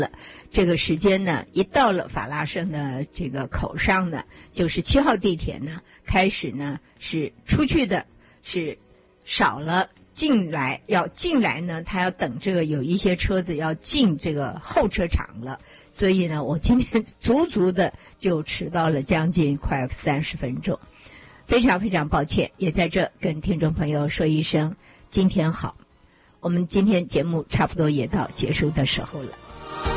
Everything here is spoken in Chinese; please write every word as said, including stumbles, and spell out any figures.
这个时间呢，一到了法拉盛的这个口上呢，就是七号地铁呢，开始呢是出去的是少了，进来要进来呢，他要等这个有一些车子要进这个候车场了，所以呢，我今天足足的就迟到了将近快三十分钟，非常非常抱歉，也在这跟听众朋友说一声今天好。我们今天节目差不多也到结束的时候了。